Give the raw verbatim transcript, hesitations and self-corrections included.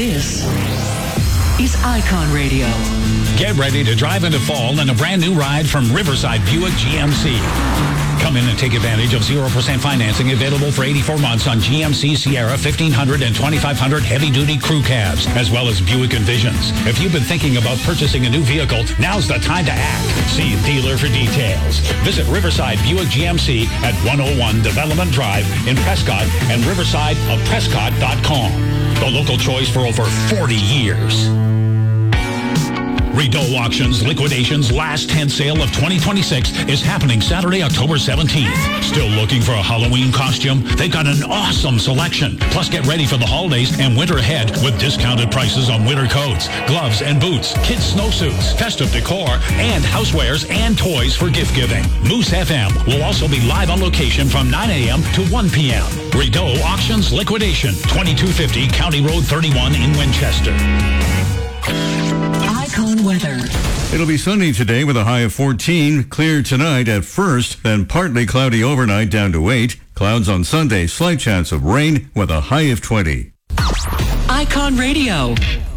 This is Icon Radio. Get ready to drive into fall in a brand new ride from Riverside Buick G M C. Come in and take advantage of zero percent financing available for eighty-four months on G M C Sierra fifteen hundred and twenty-five hundred heavy-duty crew cabs, as well as Buick Envisions. If you've been thinking about purchasing a new vehicle, now's the time to act. See a dealer for details. Visit Riverside Buick G M C at one oh one Development Drive in Prescott and riverside of prescott dot com. The local choice for over forty years. Rideau Auctions Liquidation's last tent sale of twenty twenty-six is happening Saturday, October seventeenth. Still looking for a Halloween costume? They've got an awesome selection. Plus, get ready for the holidays and winter ahead with discounted prices on winter coats, gloves and boots, kids' snowsuits, festive decor, and housewares and toys for gift giving. Moose F M will also be live on location from nine a.m. to one p.m. Rideau Auctions Liquidation, twenty-two fifty County Road thirty-one in Winchester. Icon weather. It'll be sunny today with a high of fourteen. Clear tonight at first, then partly cloudy overnight down to eight. Clouds on Sunday, slight chance of rain with a high of twenty. Icon Radio.